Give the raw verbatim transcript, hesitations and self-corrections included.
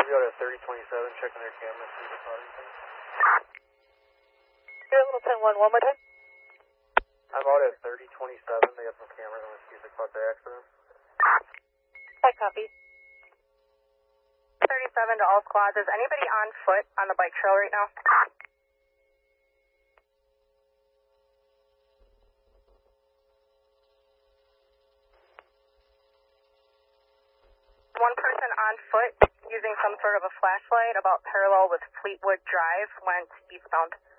We go to thirty twenty-seven, checking their cameras, see if they caught anything. Here, little ten one, one more time. I'm out at thirty twenty-seven, they got some cameras, I'm gonna see if they caught their accident. I copy. thirty-seven to all squads, is anybody on foot on the bike trail right now? One person on foot using some sort of a flashlight about parallel with Fleetwood Drive went eastbound.